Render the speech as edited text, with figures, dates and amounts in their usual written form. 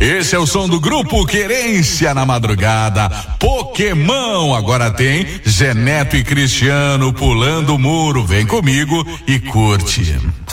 Esse é o som do Grupo Querência na madrugada. Pokémon, agora tem Zé Neto e Cristiano pulando o muro. Vem comigo e curte.